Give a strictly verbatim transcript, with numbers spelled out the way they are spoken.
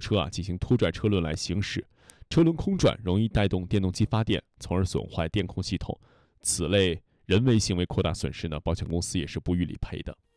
车啊进行拖拽车轮来行驶，车轮空转容易带动电动机发电，从而损坏电控系统。此类人为行为扩大损失呢，保险公司也是不予理赔的。